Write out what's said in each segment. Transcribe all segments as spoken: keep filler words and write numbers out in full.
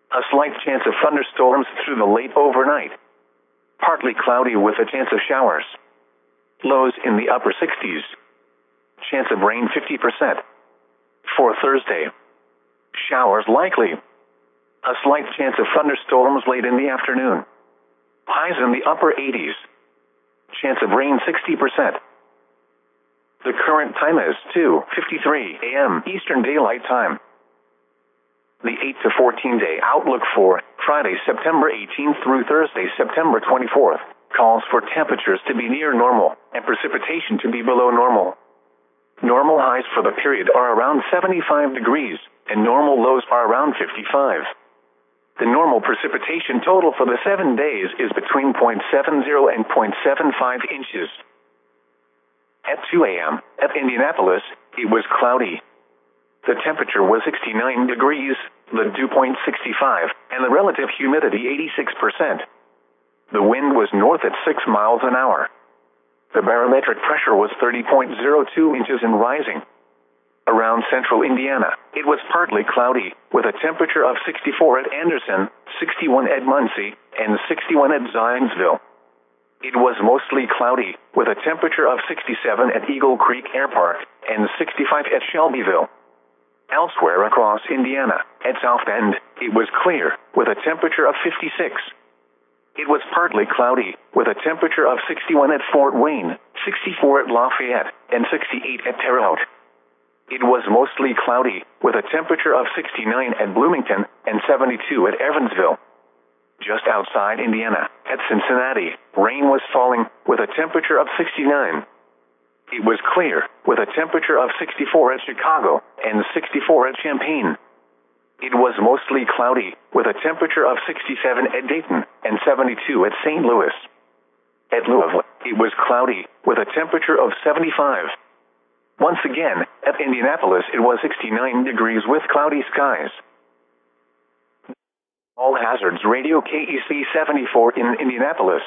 A slight chance of thunderstorms through the late overnight. Partly cloudy with a chance of showers. Lows in the upper sixties. Chance of rain fifty percent. For Thursday, showers likely. A slight chance of thunderstorms late in the afternoon. Highs in the upper eighties. Chance of rain sixty percent. The current time is two fifty-three a m Eastern Daylight Time. The eight to fourteen day outlook for Friday, September eighteenth through Thursday, September twenty-fourth, calls for temperatures to be near normal and precipitation to be below normal. Normal highs for the period are around seventy-five degrees, and normal lows are around fifty-five. The normal precipitation total for the seven days is between zero point seven zero and zero point seven five inches. At two a m at Indianapolis, it was cloudy. The temperature was sixty-nine degrees, the dew point sixty-five, and the relative humidity eighty-six percent. The wind was north at six miles an hour. The barometric pressure was thirty point zero two inches and rising. Around central Indiana, it was partly cloudy, with a temperature of sixty-four at Anderson, sixty-one at Muncie, and sixty-one at Zionsville. It was mostly cloudy, with a temperature of sixty-seven at Eagle Creek Air Park, and sixty-five at Shelbyville. Elsewhere across Indiana, at South Bend, it was clear, with a temperature of fifty-six. It was partly cloudy, with a temperature of sixty-one at Fort Wayne, sixty-four at Lafayette, and sixty-eight at Terre Haute. It was mostly cloudy, with a temperature of sixty-nine at Bloomington, and seventy-two at Evansville. Just outside Indiana, at Cincinnati, rain was falling, with a temperature of sixty-nine. It was clear, with a temperature of sixty-four at Chicago, and sixty-four at Champaign. It was mostly cloudy, with a temperature of sixty-seven at Dayton, and seventy-two at Saint Louis. At Louisville, it was cloudy, with a temperature of seventy-five. Once again, at Indianapolis it was sixty-nine degrees with cloudy skies. All Hazards Radio K E C seventy-four in Indianapolis.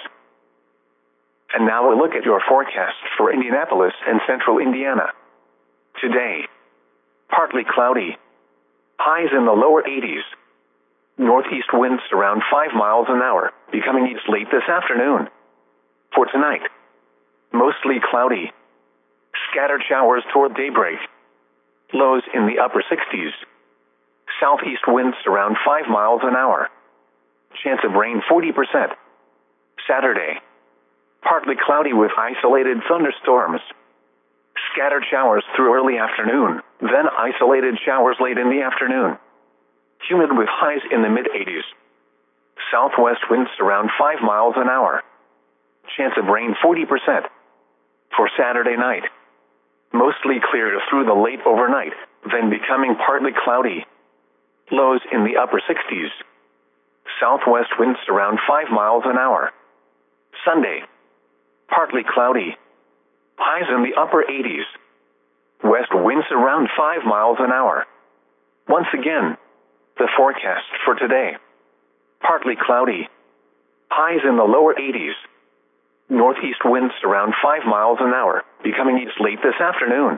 And now a look at your forecast for Indianapolis and central Indiana. Today, partly cloudy. Highs in the lower eighties. Northeast winds around five miles an hour, becoming east late this afternoon. For tonight, mostly cloudy. Scattered showers toward daybreak. Lows in the upper sixties. Southeast winds around five miles an hour. Chance of rain forty percent. Saturday, partly cloudy with isolated thunderstorms. Scattered showers through early afternoon, then isolated showers late in the afternoon. Humid with highs in the mid eighties. Southwest winds around five miles an hour. Chance of rain forty percent. For Saturday night, mostly clear through the late overnight, then becoming partly cloudy. Lows in the upper sixties. Southwest winds around five miles an hour. Sunday, partly cloudy. Highs in the upper eighties. West winds around five miles an hour. Once again, the forecast for today. Partly cloudy. Highs in the lower eighties. Northeast winds around five miles an hour, becoming east late this afternoon.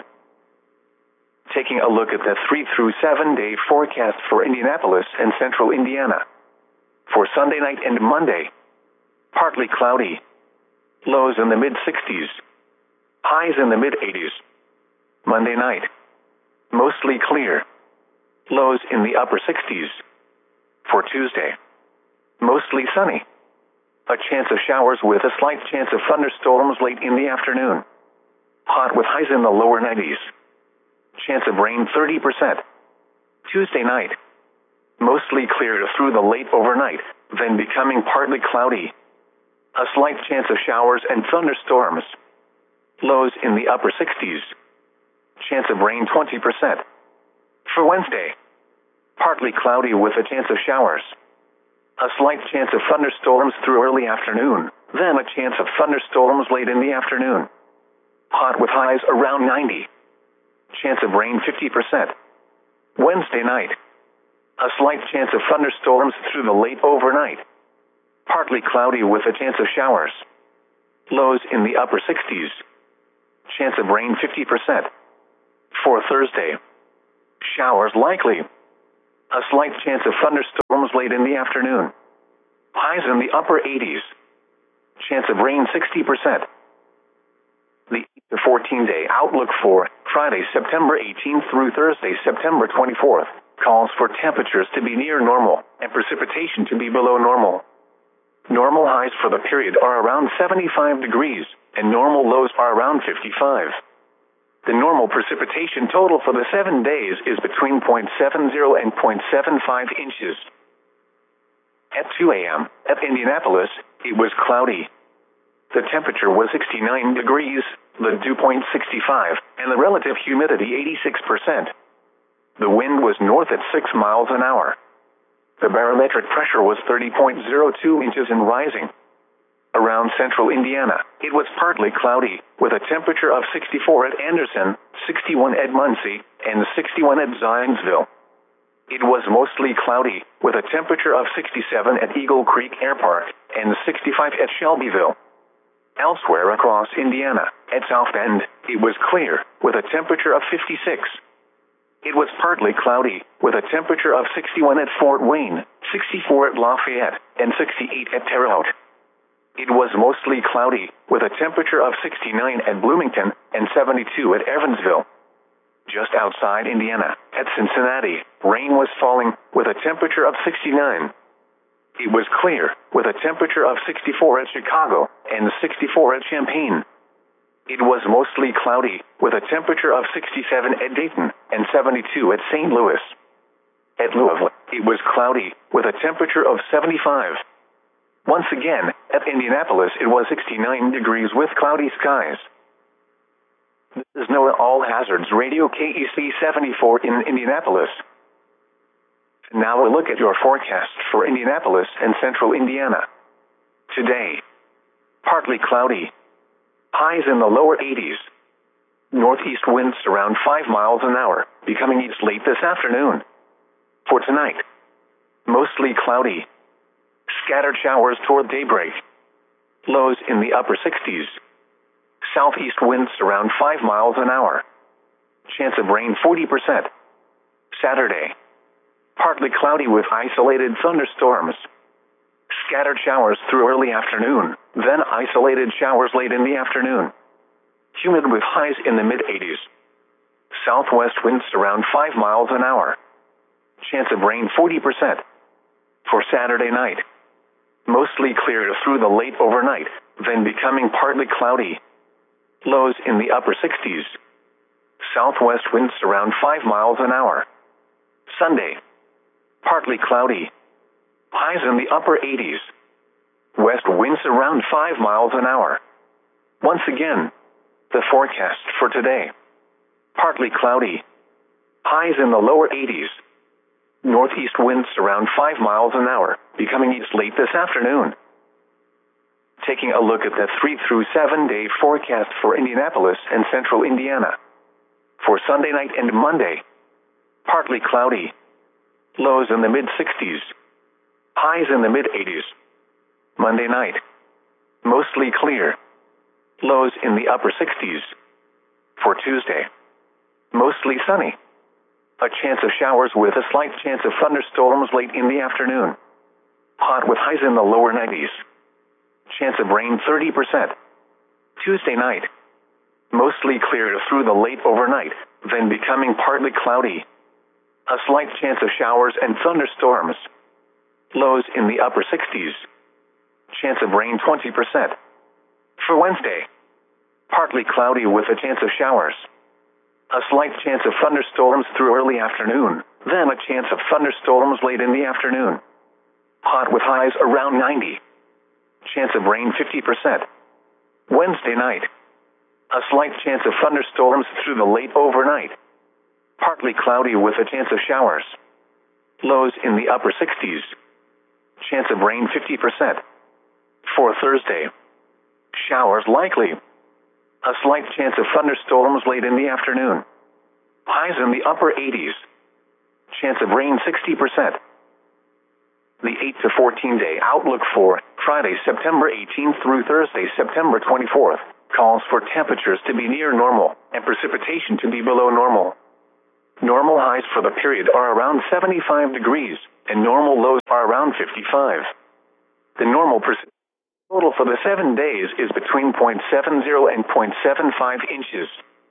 Taking a look at the three through seven day forecast for Indianapolis and central Indiana. For Sunday night and Monday, partly cloudy. Lows in the mid sixties. Highs in the mid eighties. Monday night, mostly clear. Lows in the upper sixties. For Tuesday, mostly sunny. A chance of showers with a slight chance of thunderstorms late in the afternoon. Hot with highs in the lower nineties. Chance of rain thirty percent. Tuesday night, mostly clear through the late overnight, then becoming partly cloudy. A slight chance of showers and thunderstorms. Lows in the upper sixties. Chance of rain twenty percent. For Wednesday, partly cloudy with a chance of showers. A slight chance of thunderstorms through early afternoon, then a chance of thunderstorms late in the afternoon. Hot with highs around ninety. Chance of rain fifty percent. Wednesday night, a slight chance of thunderstorms through the late overnight. Partly cloudy with a chance of showers. Lows in the upper sixties. Chance of rain fifty percent. For Thursday, showers likely. A slight chance of thunderstorms thunderstorms late in the afternoon. Highs in the upper eighties. Chance of rain sixty percent. The eight to fourteen day outlook for Friday, September eighteenth through Thursday, September twenty-fourth, calls for temperatures to be near normal and precipitation to be below normal. Normal highs for the period are around seventy-five degrees, and normal lows are around fifty-five. The normal precipitation total for the seven days is between zero point seven zero and zero point seven five inches. At two a m at Indianapolis, it was cloudy. The temperature was sixty-nine degrees, the dew point sixty-five, and the relative humidity eighty-six percent. The wind was north at six miles an hour. The barometric pressure was thirty point zero two inches and rising. Around central Indiana, it was partly cloudy, with a temperature of sixty-four at Anderson, sixty-one at Muncie, and sixty-one at Zionsville. It was mostly cloudy, with a temperature of sixty-seven at Eagle Creek Air Park, and sixty-five at Shelbyville. Elsewhere across Indiana, at South Bend, it was clear, with a temperature of fifty-six. It was partly cloudy, with a temperature of sixty-one at Fort Wayne, sixty-four at Lafayette, and sixty-eight at Terre Haute. It was mostly cloudy, with a temperature of sixty-nine at Bloomington, and seventy-two at Evansville. Just outside Indiana, at Cincinnati, rain was falling, with a temperature of sixty-nine. It was clear, with a temperature of sixty-four at Chicago, and sixty-four at Champaign. It was mostly cloudy, with a temperature of sixty-seven at Dayton, and seventy-two at Saint Louis. At Louisville, it was cloudy, with a temperature of seventy-five. Once again, at Indianapolis it was sixty-nine degrees with cloudy skies. This is NOAA All Hazards Radio K E C seventy-four in Indianapolis. Now we'll look at your forecast for Indianapolis and central Indiana. Today, partly cloudy. Highs in the lower eighties. Northeast winds around five miles an hour, becoming east late this afternoon. For tonight, mostly cloudy. Scattered showers toward daybreak. Lows in the upper sixties. Southeast winds around five miles an hour. Chance of rain forty percent. Saturday, partly cloudy with isolated thunderstorms. Scattered showers through early afternoon, then isolated showers late in the afternoon. Humid with highs in the mid-eighties. Southwest winds around five miles an hour. Chance of rain forty percent. For Saturday night, mostly clear through the late overnight, then becoming partly cloudy. Lows in the upper sixties. Southwest winds around five miles an hour. Sunday, partly cloudy. Highs in the upper eighties. West winds around five miles an hour. Once again, the forecast for today. Partly cloudy. Highs in the lower eighties. Northeast winds around five miles an hour, becoming east late this afternoon. Taking a look at the three through seven day forecast for Indianapolis and central Indiana. For Sunday night and Monday, partly cloudy. Lows in the mid-sixties. Highs in the mid-eighties. Monday night, mostly clear. Lows in the upper sixties. For Tuesday, mostly sunny. A chance of showers with a slight chance of thunderstorms late in the afternoon. Hot with highs in the lower nineties. Chance of rain thirty percent. Tuesday night, mostly clear through the late overnight, then becoming partly cloudy. A slight chance of showers and thunderstorms. Lows in the upper sixties. Chance of rain twenty percent. For Wednesday, partly cloudy with a chance of showers. A slight chance of thunderstorms through early afternoon, then a chance of thunderstorms late in the afternoon. Hot with highs around ninety. Chance of rain fifty percent. Wednesday night, a slight chance of thunderstorms through the late overnight. Partly cloudy with a chance of showers. Lows in the upper sixties. Chance of rain fifty percent. For Thursday, showers likely. A slight chance of thunderstorms late in the afternoon. Highs in the upper eighties. Chance of rain sixty percent. The eight to fourteen day outlook for Friday, September eighteenth through Thursday, September twenty-fourth, calls for temperatures to be near normal and precipitation to be below normal. Normal highs for the period are around seventy-five degrees, and normal lows are around fifty-five. The normal precipitation total for the seven days is between zero point seven zero and zero point seven five inches.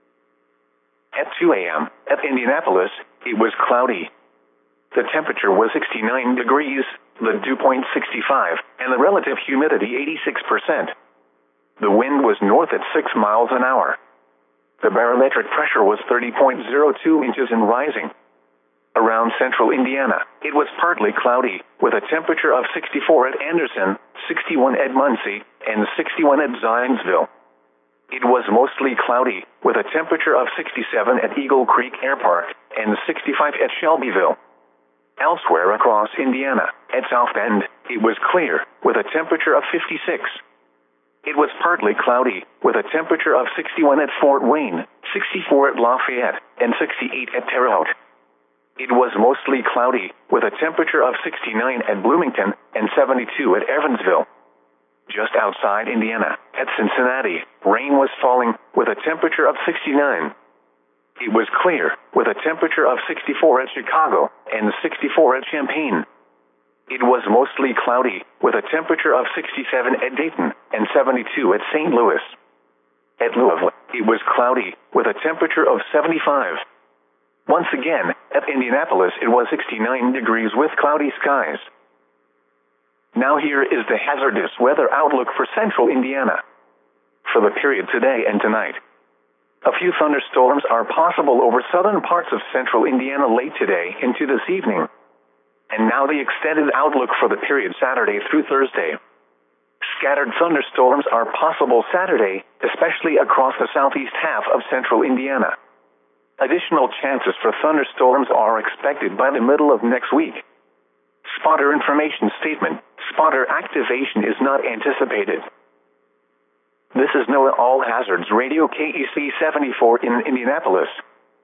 At two a m, at Indianapolis, it was cloudy. The temperature was sixty-nine degrees, the dew point sixty-five, and the relative humidity eighty-six percent. The wind was north at six miles an hour. The barometric pressure was thirty point zero two inches and rising. Around central Indiana, it was partly cloudy, with a temperature of sixty-four at Anderson, sixty-one at Muncie, and sixty-one at Zionsville. It was mostly cloudy, with a temperature of sixty-seven at Eagle Creek Air Park, and sixty-five at Shelbyville. Elsewhere across Indiana, at South Bend, it was clear, with a temperature of fifty-six. It was partly cloudy, with a temperature of sixty-one at Fort Wayne, sixty-four at Lafayette, and sixty-eight at Terre Haute. It was mostly cloudy, with a temperature of sixty-nine at Bloomington, and seventy-two at Evansville. Just outside Indiana, at Cincinnati, rain was falling, with a temperature of sixty-nine. It was clear, with a temperature of sixty-four at Chicago, and sixty-four at Champaign. It was mostly cloudy, with a temperature of sixty-seven at Dayton, and seventy-two at Saint Louis. At Louisville, it was cloudy, with a temperature of seventy-five. Once again, at Indianapolis it was sixty-nine degrees with cloudy skies. Now here is the hazardous weather outlook for central Indiana. For the period today and tonight, a few thunderstorms are possible over southern parts of central Indiana late today into this evening. And now the extended outlook for the period Saturday through Thursday. Scattered thunderstorms are possible Saturday, especially across the southeast half of central Indiana. Additional chances for thunderstorms are expected by the middle of next week. Spotter information statement: spotter activation is not anticipated. This is NOAA All Hazards Radio K E C seventy-four in Indianapolis.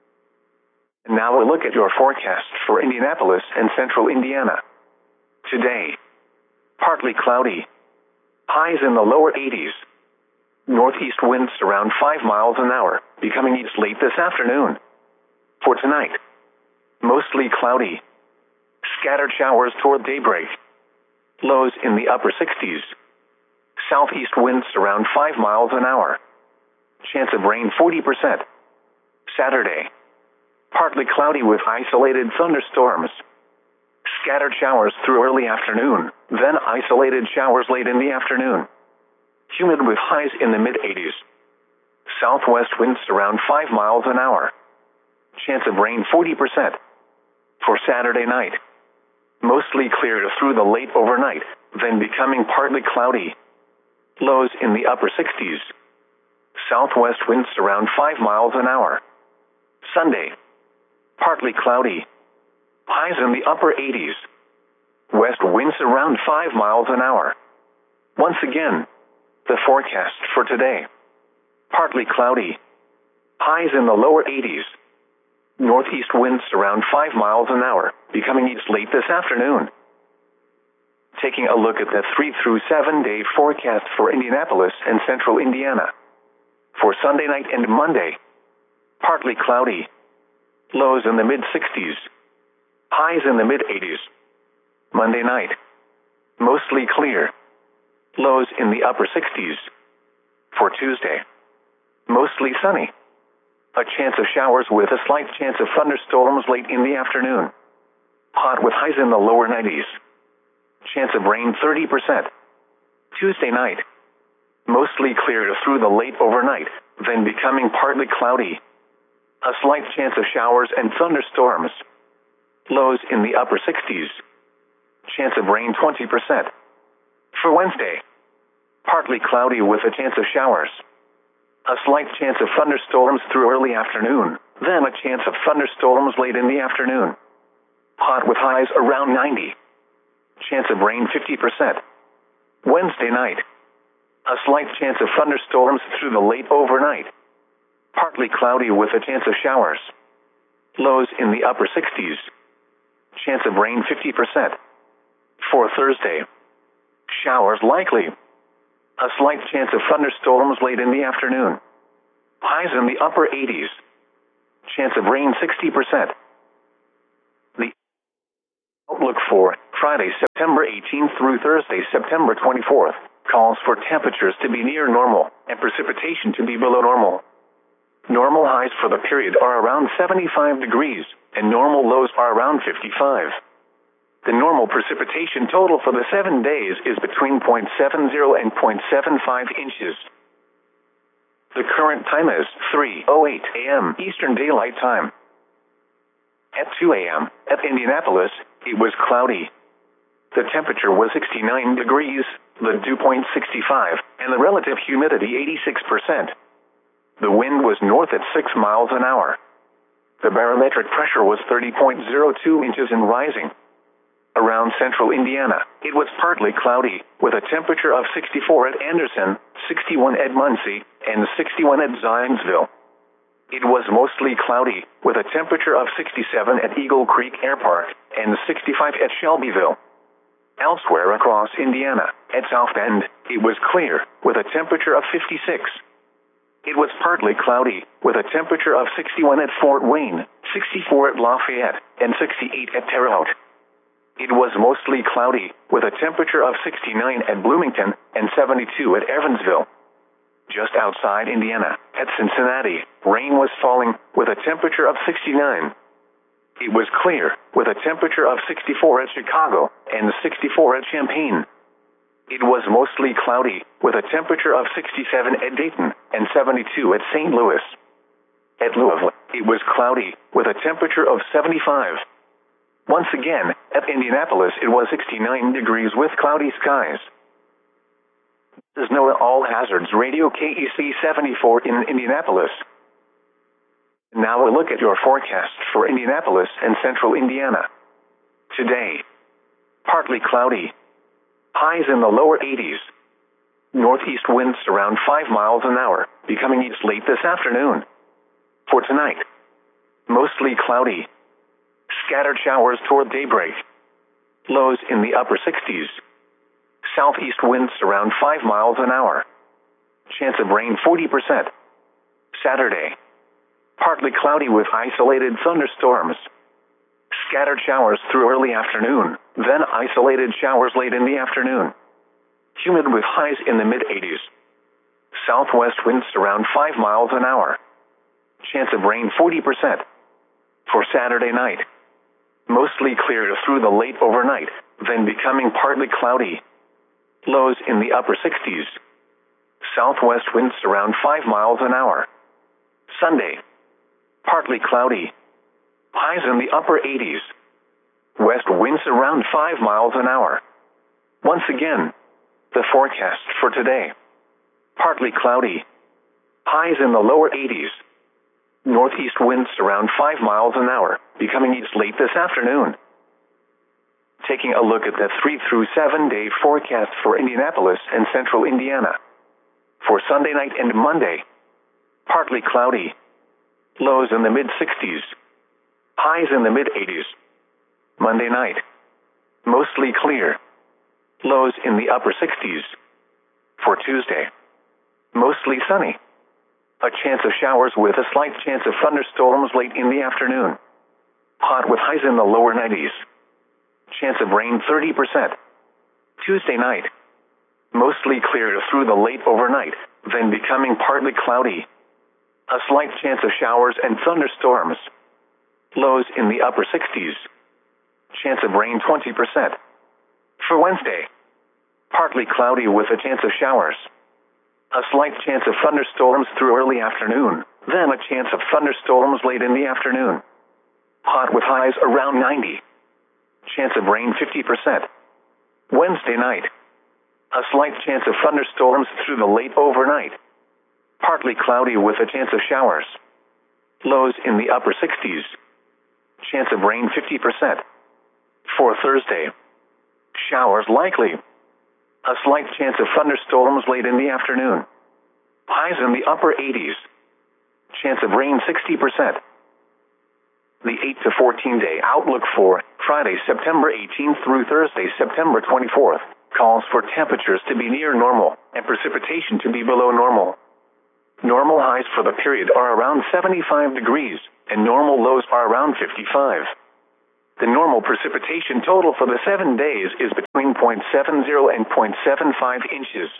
And now we'll look at your forecast for Indianapolis and central Indiana. Today, partly cloudy. Highs in the lower eighties. Northeast winds around five miles an hour, becoming east late this afternoon. For tonight, mostly cloudy. Scattered showers toward daybreak. Lows in the upper sixties. Southeast winds around five miles an hour. Chance of rain forty percent. Saturday, partly cloudy with isolated thunderstorms. Scattered showers through early afternoon, then isolated showers late in the afternoon. Humid with highs in the mid eighties. Southwest winds around five miles an hour. Chance of rain forty percent. For Saturday night, mostly clear through the late overnight, then becoming partly cloudy. Lows in the upper sixties. Southwest winds around five miles an hour. Sunday, partly cloudy. Highs in the upper eighties. West winds around five miles an hour. Once again, the forecast for today. Partly cloudy. Highs in the lower eighties. Northeast winds around five miles an hour, becoming east late this afternoon. Taking a look at the three through seven day forecast for Indianapolis and central Indiana. For Sunday night and Monday, partly cloudy. Lows in the mid sixties. Highs in the mid eighties. Monday night, mostly clear. Lows in the upper sixties. For Tuesday, mostly sunny. A chance of showers with a slight chance of thunderstorms late in the afternoon. Hot with highs in the lower nineties. Chance of rain thirty percent. Tuesday night, mostly clear through the late overnight, then becoming partly cloudy. A slight chance of showers and thunderstorms. Lows in the upper sixties. Chance of rain twenty percent. For Wednesday, partly cloudy with a chance of showers. A slight chance of thunderstorms through early afternoon, then a chance of thunderstorms late in the afternoon. Hot with highs around ninety. Chance of rain fifty percent. Wednesday night, a slight chance of thunderstorms through the late overnight. Partly cloudy with a chance of showers. Lows in the upper sixties. Chance of rain fifty percent. For Thursday, showers likely. A slight chance of thunderstorms late in the afternoon. Highs in the upper eighties. Chance of rain sixty percent. The outlook for Friday, September eighteenth through Thursday, September twenty-fourth, calls for temperatures to be near normal and precipitation to be below normal. Normal highs for the period are around seventy-five degrees, and normal lows are around fifty-five. The normal precipitation total for the seven days is between zero point seven zero and zero point seven five inches. The current time is three oh eight a m Eastern Daylight Time. At two a m at Indianapolis, it was cloudy. The temperature was sixty-nine degrees, the dew point sixty-five, and the relative humidity eighty-six percent. The wind was north at six miles an hour. The barometric pressure was thirty point zero two inches and rising. Around central Indiana, it was partly cloudy, with a temperature of sixty-four at Anderson, sixty-one at Muncie, and sixty-one at Zionsville. It was mostly cloudy, with a temperature of sixty-seven at Eagle Creek Airpark, and sixty-five at Shelbyville. Elsewhere across Indiana, at South Bend, it was clear, with a temperature of fifty-six. It was partly cloudy, with a temperature of sixty-one at Fort Wayne, sixty-four at Lafayette, and sixty-eight at Terre Haute. It was mostly cloudy, with a temperature of sixty-nine at Bloomington, and seventy-two at Evansville. Just outside Indiana, at Cincinnati, rain was falling, with a temperature of sixty-nine. It was clear, with a temperature of sixty-four at Chicago, and sixty-four at Champaign. It was mostly cloudy, with a temperature of sixty-seven at Dayton, and seventy-two at Saint Louis. At Louisville, it was cloudy, with a temperature of seventy-five. Once again, at Indianapolis it was sixty-nine degrees with cloudy skies. This is NOAA All Hazards Radio K E C seventy-four in Indianapolis. Now a look at your forecast for Indianapolis and central Indiana. Today, partly cloudy. Highs in the lower eighties. Northeast winds around five miles an hour, becoming east late this afternoon. For tonight, mostly cloudy. Scattered showers toward daybreak. Lows in the upper sixties. Southeast winds around five miles an hour. Chance of rain forty percent. Saturday, partly cloudy with isolated thunderstorms. Scattered showers through early afternoon, then isolated showers late in the afternoon. Humid with highs in the mid-eighties. Southwest winds around five miles an hour. Chance of rain forty percent. For Saturday night, mostly clear through the late overnight, then becoming partly cloudy. Lows in the upper sixties. Southwest winds around five miles an hour. Sunday, partly cloudy. Highs in the upper eighties. West winds around five miles an hour. Once again, the forecast for today. Partly cloudy. Highs in the lower eighties. Northeast winds around five miles an hour, becoming east late this afternoon. Taking a look at the three through seven day forecast for Indianapolis and central Indiana. For Sunday night and Monday, partly cloudy. Lows in the mid-sixties. Highs in the mid-eighties. Monday night, mostly clear. Lows in the upper sixties. For Tuesday, mostly sunny. A chance of showers with a slight chance of thunderstorms late in the afternoon. Hot with highs in the lower nineties. Chance of rain thirty percent. Tuesday night, mostly clear through the late overnight, then becoming partly cloudy. A slight chance of showers and thunderstorms. Lows in the upper sixties. Chance of rain twenty percent. For Wednesday, partly cloudy with a chance of showers. A slight chance of thunderstorms through early afternoon, then a chance of thunderstorms late in the afternoon. Hot with highs around ninety. Chance of rain fifty percent. Wednesday night, a slight chance of thunderstorms through the late overnight. Partly cloudy with a chance of showers. Lows in the upper sixties. Chance of rain fifty percent. For Thursday, showers likely. A slight chance of thunderstorms late in the afternoon. Highs in the upper eighties. Chance of rain sixty percent. The eight to fourteen day outlook for Friday, September eighteenth through Thursday, September twenty-fourth, calls for temperatures to be near normal and precipitation to be below normal. Normal highs for the period are around seventy-five degrees, and normal lows are around fifty-five. The normal precipitation total for the seven days is between zero point seven zero and zero point seven five inches.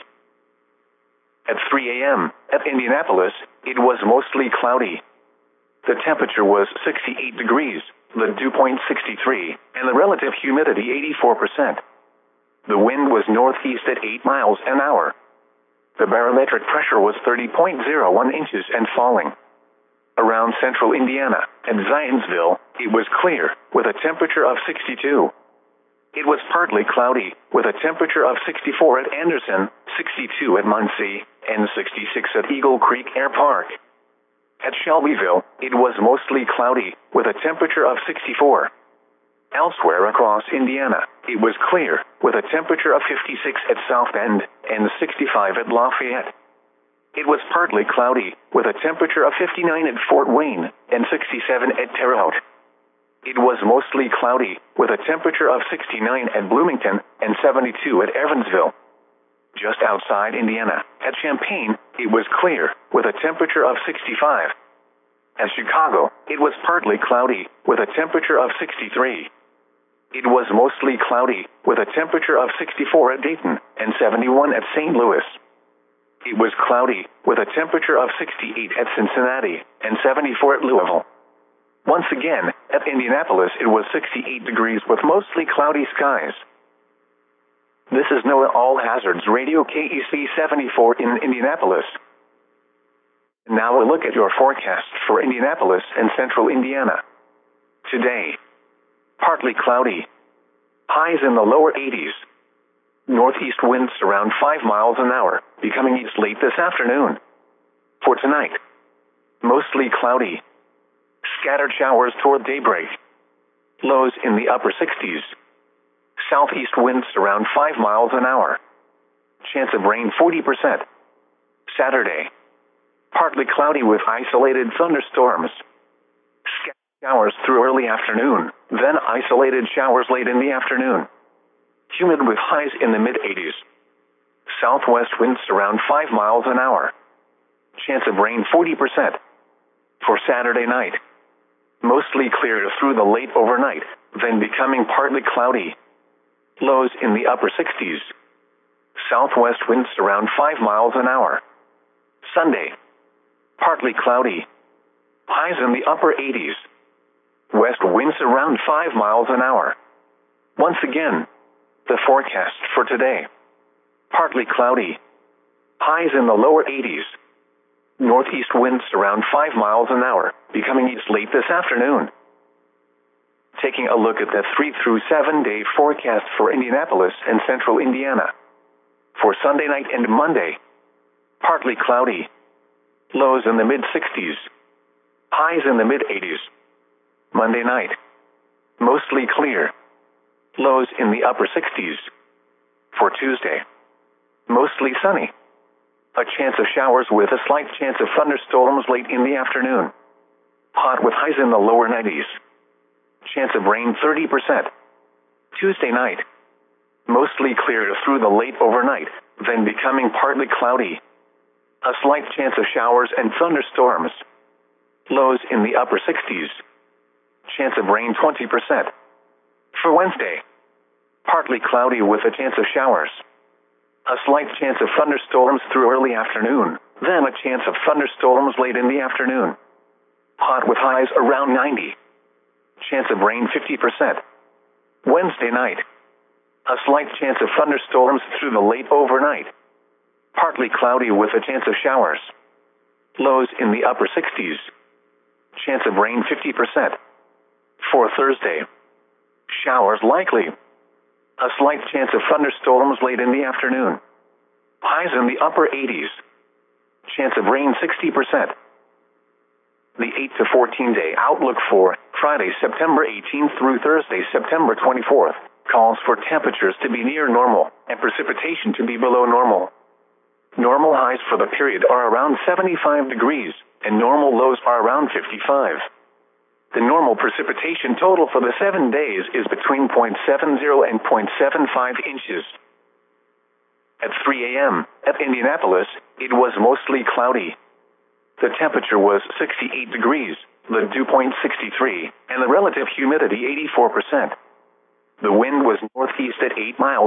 At three A M at Indianapolis, it was mostly cloudy. The temperature was sixty-eight degrees, the dew point sixty-three, and the relative humidity eighty-four percent. The wind was northeast at eight miles an hour. The barometric pressure was thirty point zero one inches and falling. Around central Indiana and Zionsville, it was clear, with a temperature of sixty-two. It was partly cloudy, with a temperature of sixty-four at Anderson, sixty-two at Muncie, and sixty-six at Eagle Creek Air Park. At Shelbyville, it was mostly cloudy, with a temperature of sixty-four. Elsewhere across Indiana, it was clear, with a temperature of fifty-six at South Bend and sixty-five at Lafayette. It was partly cloudy, with a temperature of fifty-nine at Fort Wayne and sixty-seven at Terre Haute. It was mostly cloudy, with a temperature of sixty-nine at Bloomington and seventy-two at Evansville. Just outside Indiana, at Champaign, it was clear, with a temperature of sixty-five. At Chicago, it was partly cloudy, with a temperature of sixty-three. It was mostly cloudy, with a temperature of sixty-four at Dayton and seventy-one at Saint Louis. It was cloudy, with a temperature of sixty-eight at Cincinnati and seventy-four at Louisville. Once again, at Indianapolis it was sixty-eight degrees with mostly cloudy skies. This is NOAA All Hazards Radio K E C seventy-four in Indianapolis. Now a look at your forecast for Indianapolis and central Indiana. Today, partly cloudy. Highs in the lower eighties. Northeast winds around five miles an hour, becoming east late this afternoon. For tonight, mostly cloudy. Scattered showers toward daybreak. Lows in the upper sixties. Southeast winds around five miles an hour. Chance of rain forty percent. Saturday, partly cloudy with isolated thunderstorms. Scattered showers through early afternoon, then isolated showers late in the afternoon. Humid with highs in the mid-eighties. Southwest winds around five miles an hour. Chance of rain forty percent. For Saturday night, mostly clear through the late overnight, then becoming partly cloudy. Lows in the upper sixties. Southwest winds around five miles an hour. Sunday, partly cloudy. Highs in the upper eighties. West winds around five miles an hour. Once again, the forecast for today. Partly cloudy. Highs in the lower eighties. Northeast winds around five miles an hour, becoming east late this afternoon. Taking a look at the three through seven day forecast for Indianapolis and central Indiana. For Sunday night and Monday, partly cloudy. Lows in the mid-sixties. Highs in the mid-eighties. Monday night, mostly clear. Lows in the upper sixties. For Tuesday, mostly sunny. A chance of showers with a slight chance of thunderstorms late in the afternoon. Hot with highs in the lower nineties. Chance of rain thirty percent. Tuesday night, mostly clear through the late overnight, then becoming partly cloudy. A slight chance of showers and thunderstorms. Lows in the upper sixties. Chance of rain twenty percent. For Wednesday, partly cloudy with a chance of showers. A slight chance of thunderstorms through early afternoon, then a chance of thunderstorms late in the afternoon. Hot with highs around ninety. Chance of rain fifty percent. Wednesday night, a slight chance of thunderstorms through the late overnight. Partly cloudy with a chance of showers. Lows in the upper sixties. Chance of rain fifty percent. For Thursday, showers likely. A slight chance of thunderstorms late in the afternoon. Highs in the upper eighties. Chance of rain sixty percent. The eight to fourteen day outlook for Friday, September eighteenth through Thursday, September twenty-fourth, calls for temperatures to be near normal and precipitation to be below normal. Normal highs for the period are around seventy-five degrees, and normal lows are around fifty-five. The normal precipitation total for the seven days is between zero point seven zero and zero point seven five inches. At three A M at Indianapolis, it was mostly cloudy. The temperature was sixty-eight degrees, the dew point sixty-three, and the relative humidity eighty-four percent. The wind was northeast at eight miles